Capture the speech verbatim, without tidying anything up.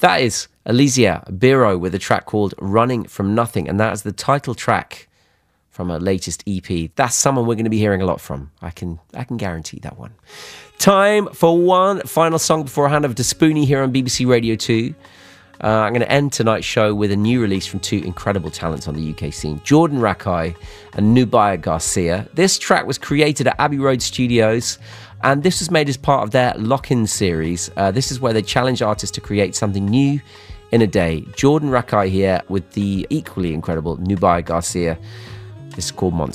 That is Alizia Biro with a track called Running From Nothing, and that is the title track from her latest E P. That's someone we're going to be hearing a lot from. I can I can guarantee that one. Time for one final song before I hand over to Spoonie here on B B C Radio two. Uh, I'm going to end tonight's show with a new release from two incredible talents on the U K scene, Jordan Rakei and Nubia Garcia. This track was created at Abbey Road Studios, and this was made as part of their Lock-In series. Uh, this is where they challenge artists to create something new in a day. Jordan Rakei here with the equally incredible Nubia Garcia. This is called Monster.